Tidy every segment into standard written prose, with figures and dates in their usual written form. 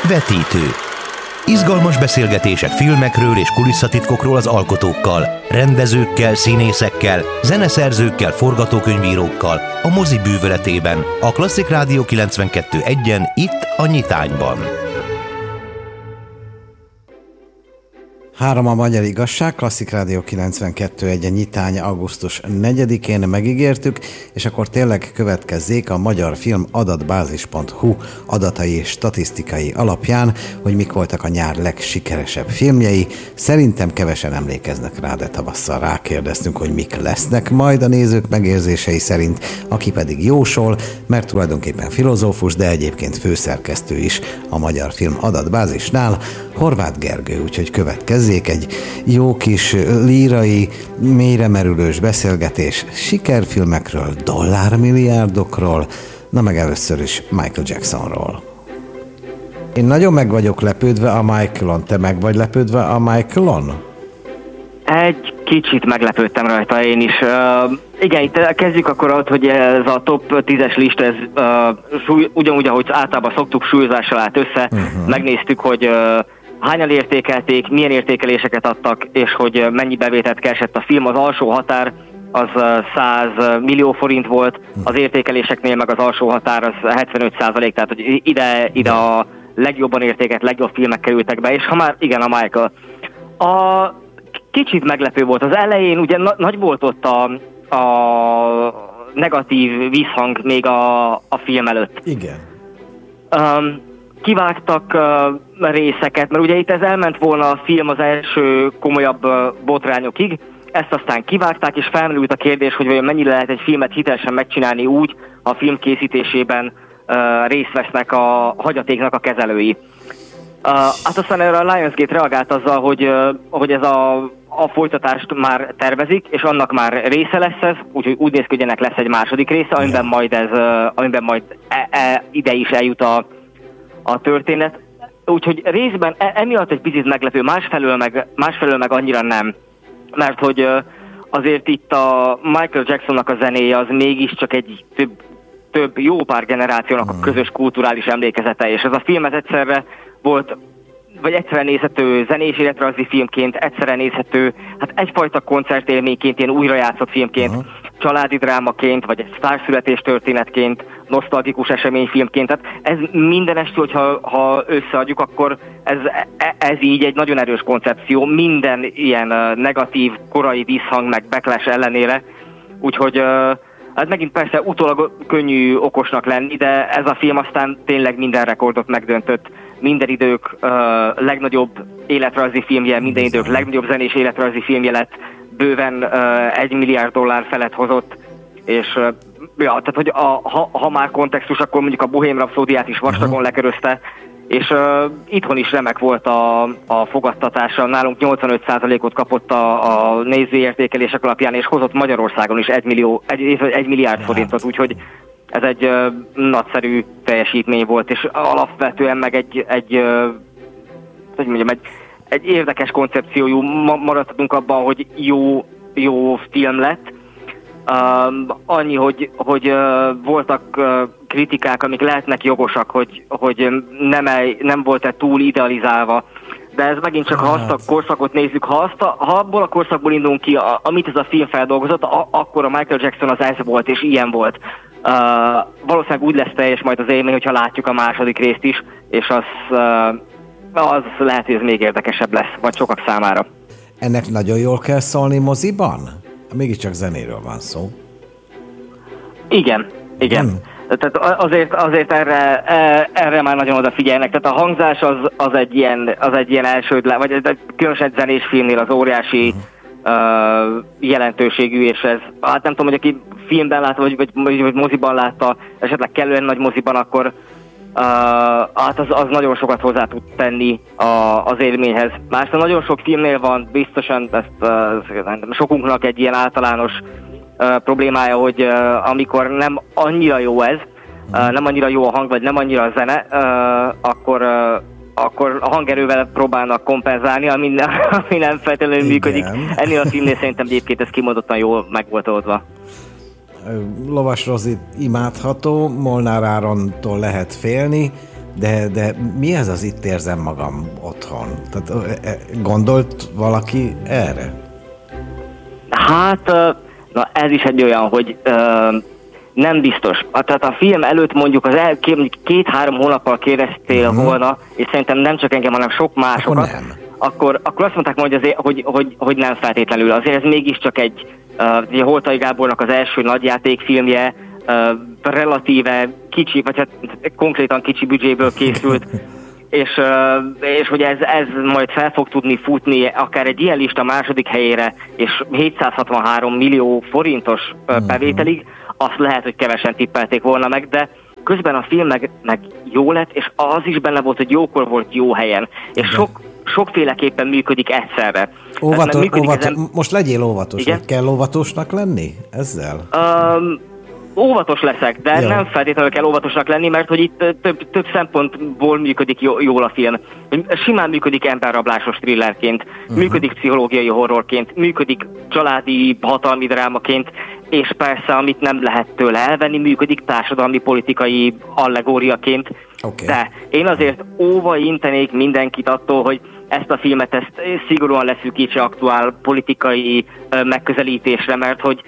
Vetítő. Izgalmas beszélgetések filmekről és kulisszatitkokról az alkotókkal, rendezőkkel, színészekkel, zeneszerzőkkel, forgatókönyvírókkal, a mozi bűvöletében, a Klasszik Rádió 92.1-en, itt a Nyitányban. 3 a Magyar Igazság, Klasszik Rádió 92.1 Nyitány augusztus 4-én megígértük, és akkor tényleg következzék a Magyar Film Adatbázis.hu adatai és statisztikai alapján, hogy mik voltak a nyár legsikeresebb filmjei. Szerintem kevesen emlékeznek rá, de tavasszal rákérdeztünk, hogy mik lesznek majd a nézők megérzései szerint, aki pedig jósol, mert tulajdonképpen filozófus, de egyébként főszerkesztő is a Magyar Film Adatbázisnál, Horváth Gergő, úgyhogy következzék egy jó kis lírai, mélyremerülős beszélgetés sikerfilmekről, dollármilliárdokról, na meg először is Michael Jacksonról. Én nagyon meg vagyok lepődve a Michaelon. Te meg vagy lepődve a Michaelon? Egy kicsit meglepődtem rajta én is. Igen, itt kezdjük akkor ott, hogy ez a top 10-es lista, ez ugyanúgy, ahogy általában szoktuk, súlyozással állt össze. Megnéztük, hogy hányan értékelték, milyen értékeléseket adtak, és hogy mennyi bevételt keresett a film. Az alsó határ az 100 millió forint volt, az értékeléseknél meg az alsó határ az 75%, tehát hogy ide a legjobban értékelt, legjobb filmek kerültek be, és ha már igen, a Michael. A kicsit meglepő volt az elején, ugye nagy volt ott a negatív visszhang még a film előtt. Igen. Kivágtak részeket, mert ugye itt ez elment volna a film az első komolyabb botrányokig, ezt aztán kivágták, és felmerült a kérdés, hogy vajon mennyire lehet egy filmet hitelesen megcsinálni úgy, ha a film készítésében részt vesznek a hagyatéknak a kezelői. Hát aztán erre a Lionsgate reagált azzal, hogy ez a folytatást már tervezik, és annak már része lesz ez, úgyhogy úgy néz ki, hogy ennek lesz egy második része, amiben majd ide is eljut a történet. Úgyhogy részben emiatt egy picit meglepő, másfelől meg annyira nem. Mert hogy azért itt a Michael Jacksonnak a zenéje az mégiscsak egy több jó pár generációnak a közös kulturális emlékezete, és ez a film ez egyszerre volt, vagy egyszerre nézhető zenés életrajzi filmként, egyszerre nézhető, hát egyfajta koncertélményként, ilyen újrajátszott filmként, családi drámaként, vagy egy sztárszületés történetként, nosztalgikus eseményfilmként. Tehát ez minden este, hogyha összeadjuk, akkor ez így egy nagyon erős koncepció, minden ilyen negatív, korai visszhang, meg backlash ellenére. Úgyhogy hát megint persze utólag könnyű okosnak lenni, de ez a film aztán tényleg minden rekordot megdöntött. Minden idők legnagyobb életrajzi filmje, minden idők legnagyobb zenés életrajzi filmje lett, bőven $1 milliárd felett hozott, és tehát hogy ha már kontextus, akkor mondjuk a Bohém Rhapsódiát is vastagon lekörözte, és itthon is remek volt a fogadtatása, nálunk 85%-ot kapott a nézőértékelések alapján, és hozott Magyarországon is 1 milliárd forintot, úgyhogy ez egy nagyszerű teljesítmény volt, és alapvetően meg egy érdekes koncepciójú, maradhatunk abban, hogy jó film lett. Annyi, hogy voltak kritikák, amik lehetnek jogosak, hogy nem volt-e túl idealizálva. De ez megint csak, ha azt a korszakot nézzük, ha abból a korszakból indulunk ki, amit ez a film feldolgozott, akkor a Michael Jackson az ez volt, és ilyen volt. Valószínűleg úgy lesz teljes majd az élmény, hogyha látjuk a második részt is, és az lehet, hogy ez még érdekesebb lesz, vagy sokak számára. Ennek nagyon jól kell szólni moziban? Mégiscsak zenéről van szó. Igen. Tehát azért erre már nagyon odafigyelnek. Tehát a hangzás az egy ilyen elsődleges, vagy különösen egy zenés filmnél az óriási jelentőségű, és ez, hát nem tudom, hogy aki filmben látta, vagy moziban látta, esetleg kellően nagy moziban, akkor hát az nagyon sokat hozzá tud tenni az élményhez. Másra nagyon sok filmnél van, biztosan sokunknak egy ilyen általános problémája, hogy amikor nem annyira jó ez, nem annyira jó a hang, vagy nem annyira a zene, akkor a hangerővel próbálnak kompenzálni, ami nem feltétlenül működik. Ennél a filmnél szerintem egyébként ez kimondottan jól meg volt oldva. Lovas Rozi imádható, Molnár Árontól lehet félni, De mi ez az itt érzem magam otthon? Tehát gondolt valaki erre? Hát, na ez is egy olyan, hogy nem biztos. Tehát a film előtt mondjuk az 2-3 hónappal kérdeztél volna, és szerintem nem csak engem, hanem sok másokat, akkor azt mondták majd, hogy nem feltétlenül. Azért ez mégiscsak egy Holtai Gábornak az első nagyjátékfilmje, relatíve kicsi, vagy hát konkrétan kicsi büdzséből készült, és hogy ez majd fel fog tudni futni akár egy ilyen lista második helyére, és 763 millió forintos bevételig, azt lehet, hogy kevesen tippelték volna meg, de közben a film meg jó lett, és az is benne volt, hogy jókor volt jó helyen, és sokféleképpen működik egyszerre. Most legyél óvatos, hogy kell óvatosnak lenni ezzel? Óvatos leszek, de nem feltétlenül kell óvatosnak lenni, mert hogy itt több szempontból működik jól a film. Simán működik emberrablásos thrillerként, működik pszichológiai horrorként, működik családi hatalmi drámaként, és persze, amit nem lehet tőle elvenni, működik társadalmi politikai allegóriaként. Okay. De én azért óva intenék mindenkit attól, hogy ezt a filmet szigorúan leszűkítse aktuál politikai megközelítésre, mert hogy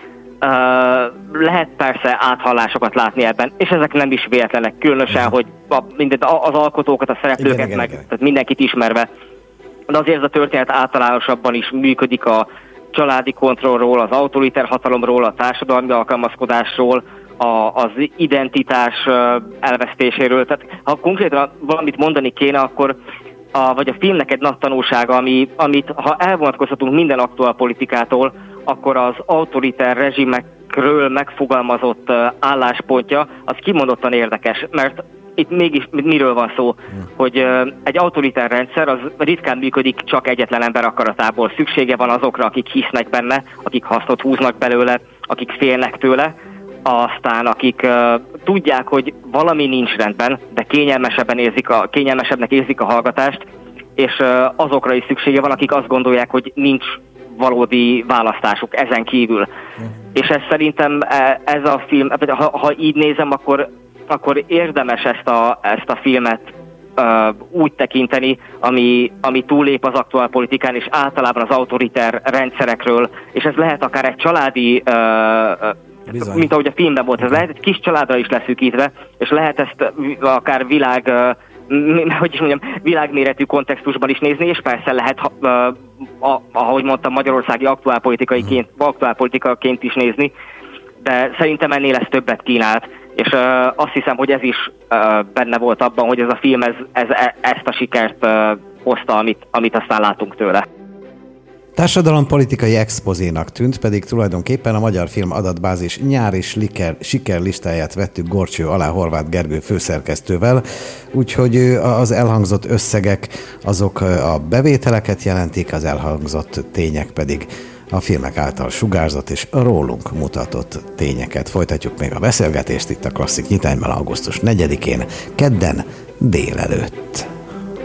lehet persze áthallásokat látni ebben, és ezek nem is véletlenek, különösen, hogy az alkotókat, a szereplőket, tehát mindenkit ismerve. De azért ez a történet általánosabban is működik a családi kontrollról, az autoriter hatalomról, a társadalmi alkalmazkodásról, az identitás elvesztéséről. Tehát ha konkrétan valamit mondani kéne, akkor vagy a filmnek egy nagy tanulsága, amit ha elvonatkozhatunk minden aktuál politikától, akkor az autoriter rezsimekről megfogalmazott álláspontja az kimondottan érdekes, mert itt mégis miről van szó, hogy egy autoriter rendszer az ritkán működik csak egyetlen ember akaratából. Szüksége van azokra, akik hisznek benne, akik hasznot húznak belőle, akik félnek tőle, aztán akik tudják, hogy valami nincs rendben, de kényelmesebbnek érzik a hallgatást, és azokra is szüksége van, akik azt gondolják, hogy nincs valódi választásuk ezen kívül. És ez szerintem ez a film, ha így nézem, akkor érdemes ezt a filmet úgy tekinteni, ami túllép az aktuál politikán, és általában az autoriter rendszerekről, és ez lehet akár egy családi, mint ahogy a filmben volt, ez lehet egy kis családra is leszűkítve, és lehet ezt akár világméretű kontextusban is nézni, és persze lehet, ahogy mondtam, magyarországi aktuálpolitikaként is nézni, de szerintem ennél ez többet kínált, és azt hiszem, hogy ez is benne volt abban, hogy ez a film ezt a sikert hozta, amit aztán látunk tőle. Társadalompolitikai expozénak tűnt, pedig tulajdonképpen a Magyar Film Adatbázis nyári sikerlistáját vettük górcső alá Horváth Gergő főszerkesztővel, úgyhogy az elhangzott összegek azok a bevételeket jelentik, az elhangzott tények pedig a filmek által sugárzott és rólunk mutatott tényeket. Folytatjuk még a beszélgetést itt a Klasszik Nyitányban augusztus 4-én, kedden délelőtt.